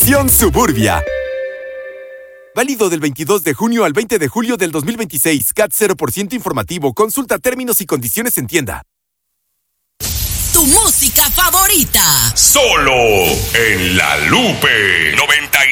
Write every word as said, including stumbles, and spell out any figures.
Versión Suburbia. Válido del veintidós de junio al veinte de julio del dos mil veintiséis. C A T cero por ciento informativo. Consulta términos y condiciones en tienda. Tu música favorita. Solo en La Lupe noventa y